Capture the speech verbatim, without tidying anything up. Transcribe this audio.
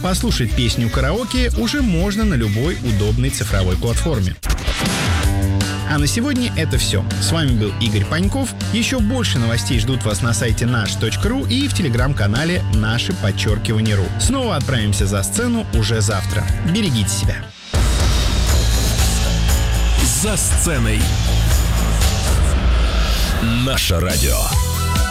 послушать песню караоке уже можно на любой удобной цифровой платформе. А на сегодня это все. С вами был Игорь Паньков. Еще больше новостей ждут вас на сайте наш точка ру и в телеграм-канале «Наши подчеркивание ру». Снова отправимся за сцену уже завтра. Берегите себя. За сценой. Наше радио.